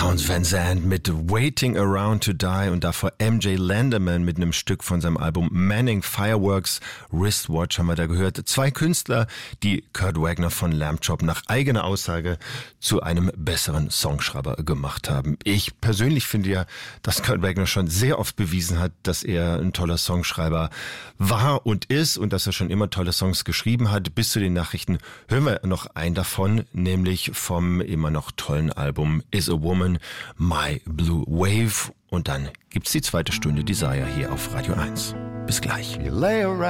Townes Van Zandt mit Waiting Around to Die und davor MJ Landerman mit einem Stück von seinem Album Manning Fireworks. Wristwatch haben wir da gehört. Zwei Künstler, die Kurt Wagner von Lamb Chop nach eigener Aussage zu einem besseren Songschreiber gemacht haben. Ich persönlich finde ja, dass Kurt Wagner schon sehr oft bewiesen hat, dass er ein toller Songschreiber war und ist und dass er schon immer tolle Songs geschrieben hat. Bis zu den Nachrichten hören wir noch einen davon, nämlich vom immer noch tollen Album Is a Woman, My Blue Wave. Und dann gibt's die zweite Stunde Desire hier auf Radio 1. Bis gleich.